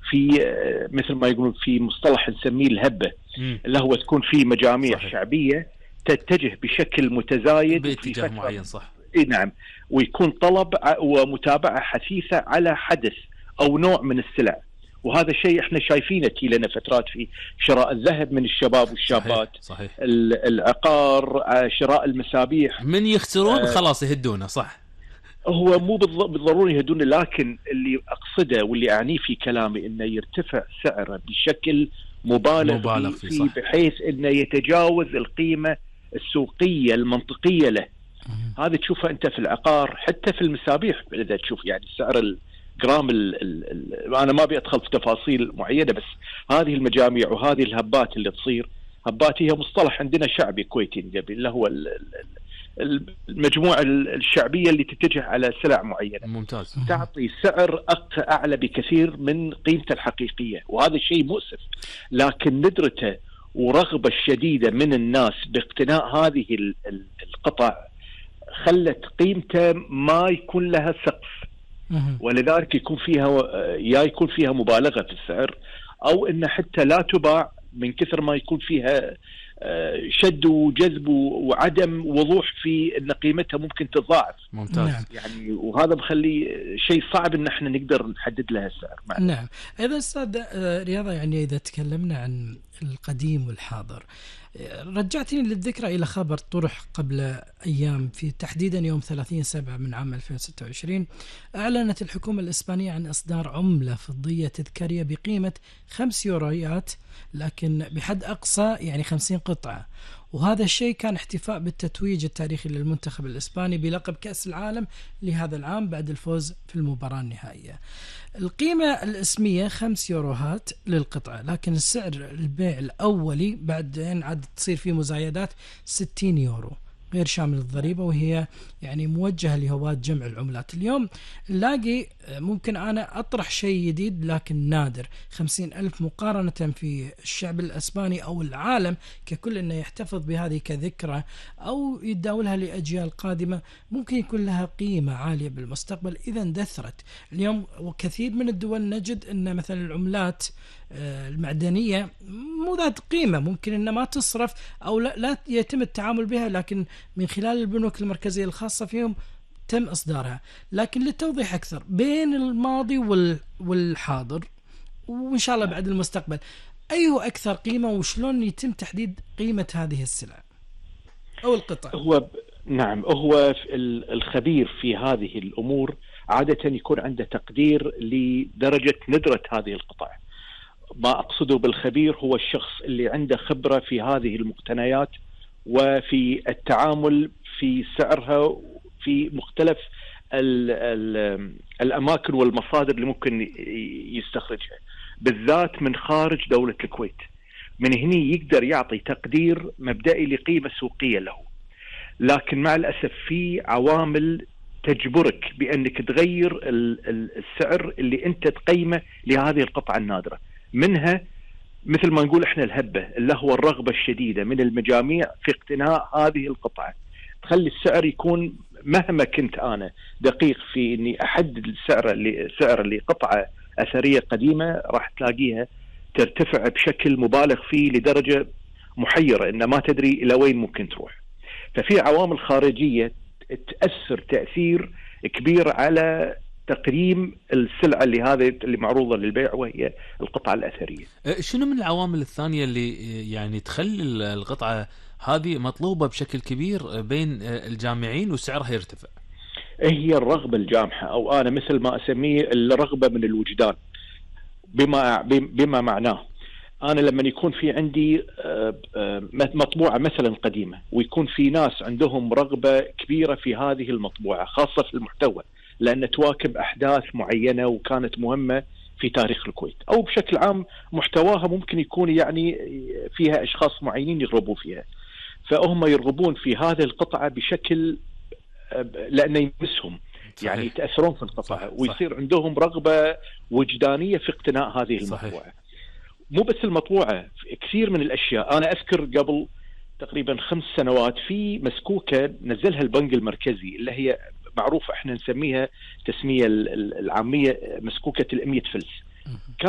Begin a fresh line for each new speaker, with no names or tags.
في مثل ما يقولون في مصطلح نسميه الهبة، اللي هو تكون في مجاميع صحيح. شعبية تتجه بشكل متزايد
باتجاه معين صح.
نعم، ويكون طلب ومتابعة حثيثة على حدث أو نوع من السلع. وهذا الشيء احنا شايفينه لنا فترات في شراء الذهب من الشباب والشابات.
صحيح.
العقار، شراء المسابيح،
من يخسرون خلاص يهدونه صح.
هو مو بالضروري يهدونه، لكن اللي أقصده واللي أعنيه في كلامي إنه يرتفع سعره بشكل مبالغ فيه بحيث إنه يتجاوز القيمة السوقية المنطقية له. هذا تشوفه أنت في العقار، حتى في المسابيح إذا تشوف يعني سعر الجرام أنا ما أدخل في تفاصيل معينة، بس هذه المجاميع وهذه الهبات اللي تصير، هبات هي مصطلح عندنا شعبي كويتي اللي هو المجموعة الشعبية اللي تتجه على سلع معينة.
ممتاز.
تعطي سعر أعلى بكثير من قيمته الحقيقية، وهذا الشيء مؤسف. لكن ندرته ورغبة الشديدة من الناس باقتناء هذه القطع خلت قيمته ما يكون لها سقف، ولذلك يكون فيها مبالغة في السعر، أو إن حتى لا تباع من كثر ما يكون فيها شد وجذب وعدم وضوح في ان قيمتها ممكن تضاعف.
ممتاز.
نعم. يعني وهذا مخلي شيء صعب ان احنا نقدر نحدد لها السعر.
نعم. اذا استاذ رياضة، يعني اذا تكلمنا عن القديم والحاضر، رجعتني للذكرى إلى خبر طرح قبل أيام، في تحديدا يوم 30/7 من عام 2026 أعلنت الحكومة الإسبانية عن إصدار عملة فضية تذكارية بقيمة 5 يورويات، لكن بحد أقصى يعني 50 قطعة. وهذا الشيء كان احتفاء بالتتويج التاريخي للمنتخب الإسباني بلقب كأس العالم لهذا العام بعد الفوز في المباراة النهائية. القيمة الاسمية 5 يوروهات للقطعة، لكن السعر البيع الأولي بعدين عاد تصير فيه مزايدات 60 يورو غير شامل الضريبة، وهي يعني موجهة لهواة جمع العملات. اليوم نلاقي ممكن أنا أطرح شيء جديد لكن نادر، 50,000 مقارنة في الشعب الأسباني أو العالم ككل أنه يحتفظ بهذه كذكرى أو يتداولها لأجيال قادمة، ممكن يكون لها قيمة عالية بالمستقبل إذا اندثرت. اليوم وكثير من الدول نجد أن مثلا العملات المعدنية مو ذات قيمة، ممكن أن ما تصرف أو لا يتم التعامل بها، لكن من خلال البنوك المركزية الخاصة فيهم تم إصدارها. لكن للتوضيح أكثر بين الماضي والحاضر وإن شاء الله بعد المستقبل، أيه أكثر قيمة وشلون يتم تحديد قيمة هذه السلع أو القطع؟
نعم، هو الخبير في هذه الأمور عادة يكون عنده تقدير لدرجة ندرة هذه القطع. ما أقصده بالخبير هو الشخص اللي عنده خبرة في هذه المقتنيات وفي التعامل في سعرها في مختلف الأماكن والمصادر اللي ممكن يستخرجها، بالذات من خارج دولة الكويت. من هني يقدر يعطي تقدير مبدئي لقيمة سوقية له. لكن مع الأسف في عوامل تجبرك بأنك تغير السعر اللي أنت تقيمه لهذه القطعة النادرة. منها مثل ما نقول احنا الهبة، اللي هو الرغبة الشديدة من المجاميع في اقتناء هذه القطعة، تخلي السعر يكون مهما كنت أنا دقيق في إني أحدد السعر لقطعة أثرية قديمة، راح تلاقيها ترتفع بشكل مبالغ فيه لدرجة محيرة إن ما تدري إلى وين ممكن تروح. ففي عوامل خارجية تأثر تأثير كبير على تقييم السلعة اللي معروضة للبيع، وهي القطعة الأثرية.
شنو من العوامل الثانية اللي يعني تخلي القطعة هذه مطلوبة بشكل كبير بين الجامعين وسعرها يرتفع؟
هي الرغبة الجامحة، أو أنا مثل ما أسميه الرغبة من الوجدان، بما معناه أنا لما يكون في عندي مطبوعة مثلا قديمة، ويكون في ناس عندهم رغبة كبيرة في هذه المطبوعة خاصة في المحتوى، لأن تواكب أحداث معينة وكانت مهمة في تاريخ الكويت، أو بشكل عام محتواها ممكن يكون يعني فيها أشخاص معينين يرغبوا فيها، فهم يرغبون في هذه القطعة بشكل لأنه يمسهم. صحيح. يعني يتأثرون في القطعة. صحيح. ويصير عندهم رغبة وجدانية في اقتناء هذه المطبوعة. صحيح. مو بس المطبوعة، كثير من الأشياء. أنا أذكر قبل تقريبا 5 سنوات في مسكوكة نزلها البنك المركزي، اللي هي معروفة احنا نسميها تسمية العامية مسكوكة 100 فلس.